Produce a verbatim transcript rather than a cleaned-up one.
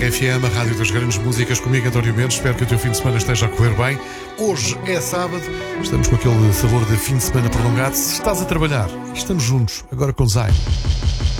F M, a rádio das grandes músicas, comigo António Mendes. Espero que o teu fim de semana esteja a correr bem. Hoje é sábado, estamos com aquele sabor de fim de semana prolongado. Se estás a trabalhar, estamos juntos, agora com Zay.